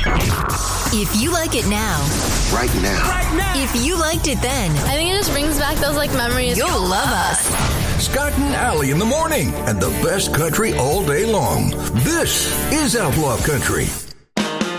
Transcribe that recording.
If you like it now. Right now. If you liked it then. I think it just brings back those memories. You'll love us. Scott and Allie in the morning, and the best country all day long. This is Outlaw Country.